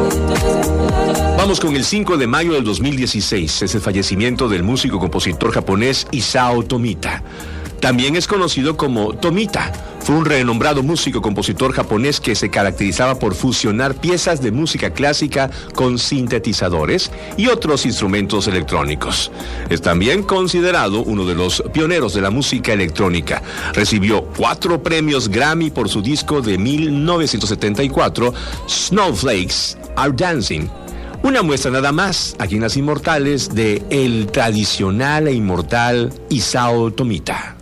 Vamos con el 5 de mayo del 2016. Es el fallecimiento del músico compositor japonés Isao Tomita. También es conocido como Tomita. Fue un renombrado músico compositor japonés que se caracterizaba por fusionar piezas de música clásica con sintetizadores y otros instrumentos electrónicos. Es también considerado uno de los pioneros de la música electrónica. Recibió 4 premios Grammy por su disco de 1974, Snowflakes Are Dancing. Una muestra nada más, aquí en Las Inmortales, de el tradicional e inmortal Isao Tomita.